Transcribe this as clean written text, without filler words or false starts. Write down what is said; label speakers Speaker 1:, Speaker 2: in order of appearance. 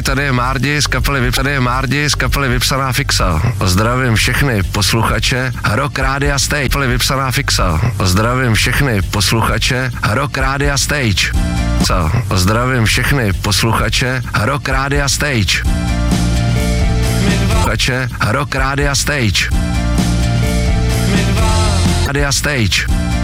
Speaker 1: Ahoj, tady je Márdi z kapely Vypsaná fixa. Zdravím všechny posluchače Rock Rádia Stage. Kapely Vypsaná fixa. Zdravím všechny posluchače Rock Rádia Stage. Zdravím všechny posluchače Rock Rádia Stage. Rock Rádia Stage. Rádia Stage.